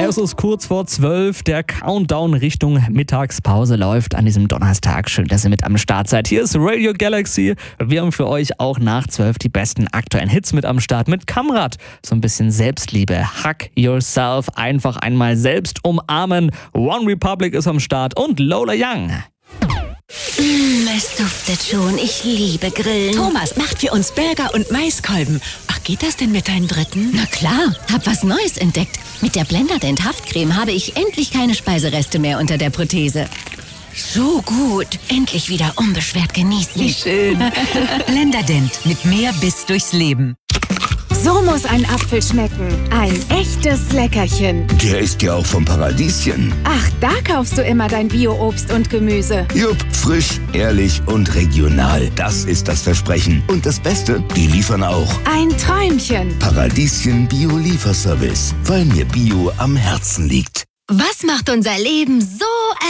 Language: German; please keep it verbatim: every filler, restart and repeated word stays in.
Es ist kurz vor zwölf. Der Countdown Richtung Mittagspause läuft an diesem Donnerstag. Schön, dass ihr mit am Start seid. Hier ist Radio Galaxy. Wir haben für euch auch nach zwölf die besten aktuellen Hits mit am Start. Mit Kamrat. So ein bisschen Selbstliebe. Hug yourself. Einfach einmal selbst umarmen. One Republic ist am Start und Lola Young. Mmh, es duftet schon. Ich liebe Grillen. Thomas macht für uns Burger und Maiskolben. Ach, geht das denn mit deinen Dritten? Na klar, hab was Neues entdeckt. Mit der Blenderdent Haftcreme habe ich endlich keine Speisereste mehr unter der Prothese. So gut. Endlich wieder unbeschwert genießen. Wie schön. Blenderdent. Mit mehr Biss durchs Leben. So muss ein Apfel schmecken. Ein echtes Leckerchen. Der ist ja auch vom Paradieschen. Ach, da kaufst du immer dein Bio-Obst und Gemüse. Jupp, frisch, ehrlich und regional. Das ist das Versprechen. Und das Beste, die liefern auch. Ein Träumchen. Paradieschen Bio-Lieferservice. Weil mir Bio am Herzen liegt. Was macht unser Leben so